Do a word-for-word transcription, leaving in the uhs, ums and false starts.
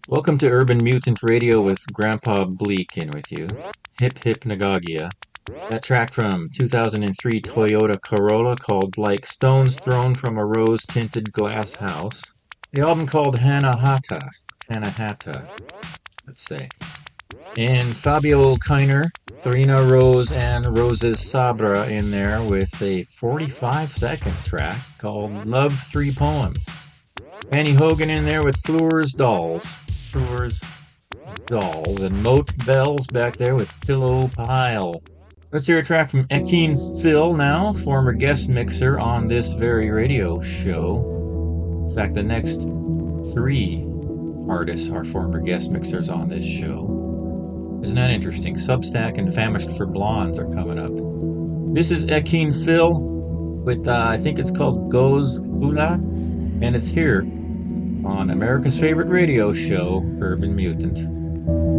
Welcome to Urban Mutant Radio with Grandpa Bleak in with you. Hip Hip Nagagia. That track from two thousand three Toyota Corolla called Like Stones Thrown from a Rose-Tinted Glass House. The album called Hanahata. Hanahata, let's say. And Fabio Kiner, Thorina Rose, and Roses Sabra in there with a forty-five second track called Love Three Poems. Annie Hogan in there with Floor's Dolls. Floor's Dolls. And Moat Bells back there with Pillow Pile. Let's hear a track from Ekeen Phil now, former guest mixer on this very radio show. In fact, the next three artists are former guest mixers on this show. Isn't that interesting? Substack and Famished for Blondes are coming up. This is Ekeen Phil with, uh, I think it's called Goes Kula, and it's here on America's favorite radio show, Urban Mutant.